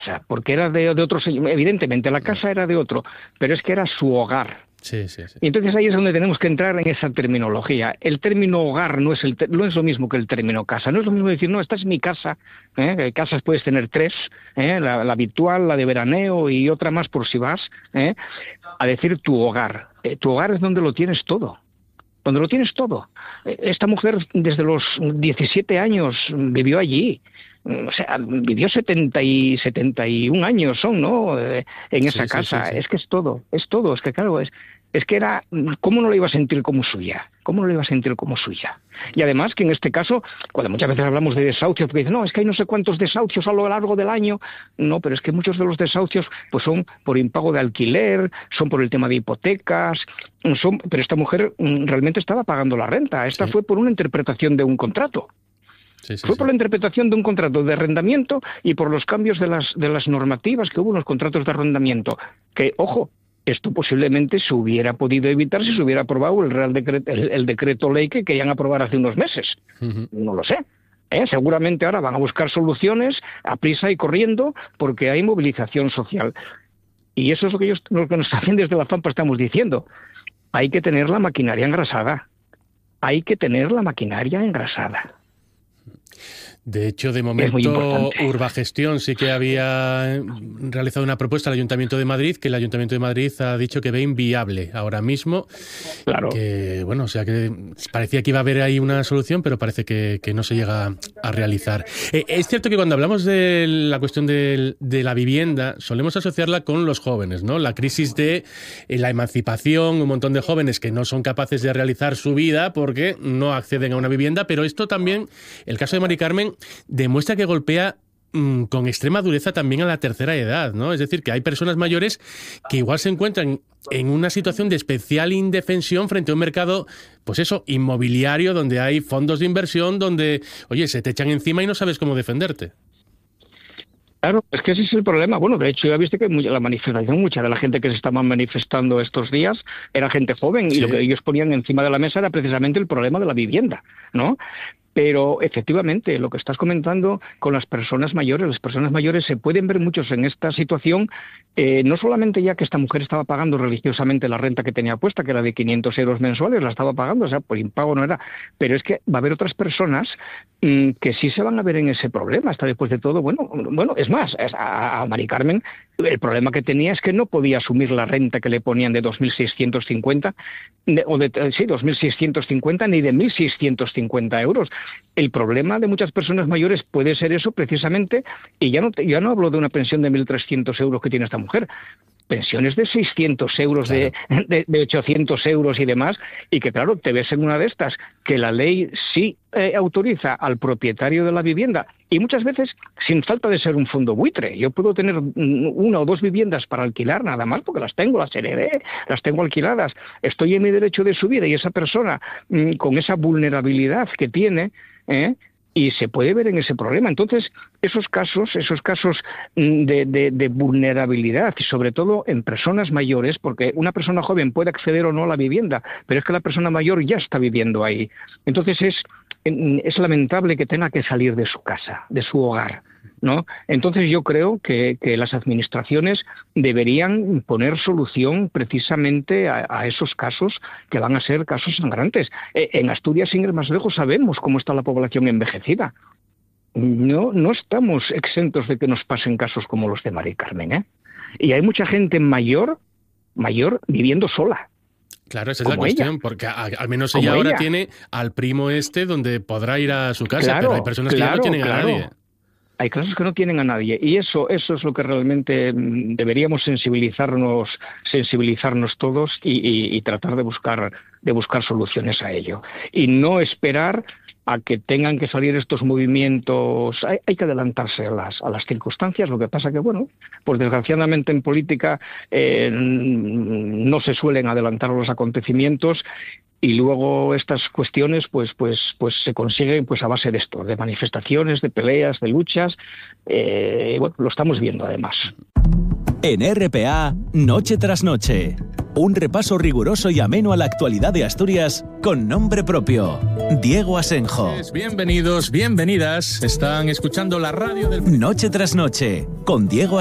casa, porque era de otro señor. Evidentemente, la casa era de otro, pero es que era su hogar. Sí. Y entonces ahí es donde tenemos que entrar en esa terminología. El término hogar no es lo mismo que el término casa. No es lo mismo decir, no, esta es mi casa. Casas puedes tener 3, la habitual, la de veraneo y otra más por si vas, a decir tu hogar. Tu hogar es donde lo tienes todo. Donde lo tienes todo. Esta mujer desde los 17 años vivió allí. O sea, vivió 71 años ¿no? En esa casa. Sí. Es que es todo. Es que claro, es que era, ¿cómo no la iba a sentir como suya? Y además que en este caso, cuando muchas veces hablamos de desahucios, porque dicen, no, es que hay no sé cuántos desahucios a lo largo del año. No, pero es que muchos de los desahucios pues son por impago de alquiler, son por el tema de hipotecas, pero esta mujer realmente estaba pagando la renta. Esta fue por una interpretación de un contrato. Fue por la interpretación de un contrato de arrendamiento y por los cambios de las normativas que hubo en los contratos de arrendamiento. Que, ojo, esto posiblemente se hubiera podido evitar si se hubiera aprobado el decreto ley que querían aprobar hace unos meses. No lo sé. Seguramente ahora van a buscar soluciones a prisa y corriendo porque hay movilización social. Y eso es lo que nos también desde la FAMPA estamos diciendo. Hay que tener la maquinaria engrasada. De hecho, de momento, Urbagestión sí que había realizado una propuesta al Ayuntamiento de Madrid, que el Ayuntamiento de Madrid ha dicho que ve inviable ahora mismo. Claro. Que, bueno, o sea, que parecía que iba a haber ahí una solución, pero parece que no se llega a realizar. Es cierto que cuando hablamos de la cuestión de la vivienda, solemos asociarla con los jóvenes, ¿no? La crisis de la emancipación, un montón de jóvenes que no son capaces de realizar su vida porque no acceden a una vivienda, pero esto también, el caso de Mari Carmen, demuestra que golpea con extrema dureza también a la tercera edad, ¿no? Es decir, que hay personas mayores que igual se encuentran en una situación de especial indefensión frente a un mercado, pues eso, inmobiliario, donde hay fondos de inversión, donde, oye, se te echan encima y no sabes cómo defenderte. Claro, es que ese es el problema. Bueno, de hecho, ya viste que la manifestación, mucha de la gente que se estaba manifestando estos días era gente joven, y lo que ellos ponían encima de la mesa era precisamente el problema de la vivienda, ¿no? Pero efectivamente, lo que estás comentando con las personas mayores se pueden ver muchos en esta situación, no solamente ya que esta mujer estaba pagando religiosamente la renta que tenía puesta, que era de 500 euros mensuales, la estaba pagando, o sea, por impago no era, pero es que va a haber otras personas que sí se van a ver en ese problema. Hasta después de todo, bueno, es más, a Mari Carmen el problema que tenía es que no podía asumir la renta que le ponían de 2.650, 2.650 ni de 1.650 euros. El problema de muchas personas mayores puede ser eso precisamente, y ya no hablo de una pensión de 1.300 euros que tiene esta mujer, pensiones de 600 euros, claro, de 800 euros y demás, y que claro, te ves en una de estas, que la ley sí autoriza al propietario de la vivienda, y muchas veces sin falta de ser un fondo buitre. Yo puedo tener 1 o 2 viviendas para alquilar nada más, porque las heredé, las tengo alquiladas, estoy en mi derecho de su vida, y esa persona con esa vulnerabilidad que tiene, y se puede ver en ese problema. Entonces, esos casos de vulnerabilidad, y sobre todo en personas mayores, porque una persona joven puede acceder o no a la vivienda, pero es que la persona mayor ya está viviendo ahí. Entonces es lamentable que tenga que salir de su casa, de su hogar, ¿no? Entonces yo creo que las administraciones deberían poner solución precisamente a esos casos que van a ser casos sangrantes. En Asturias, sin ir más lejos, sabemos cómo está la población envejecida. No estamos exentos de que nos pasen casos como los de Mari Carmen, Y hay mucha gente mayor viviendo sola. Claro, esa es la cuestión, porque al menos ella ahora tiene al primo donde podrá ir a su casa, pero hay personas que ya no tienen a nadie. Hay casos que no tienen a nadie, y eso es lo que realmente deberíamos sensibilizarnos todos y tratar de buscar soluciones a ello. Y no esperar a que tengan que salir estos movimientos. Hay que adelantarse a las circunstancias. Lo que pasa que, bueno, pues desgraciadamente en política no se suelen adelantar los acontecimientos, y luego estas cuestiones pues se consiguen pues a base de esto, de manifestaciones, de peleas, de luchas. Bueno, lo estamos viendo además. En RPA, Noche tras Noche, un repaso riguroso y ameno a la actualidad de Asturias con nombre propio. Diego Asenjo. Bienvenidos, bienvenidas. Están escuchando la radio del... Noche tras noche, con Diego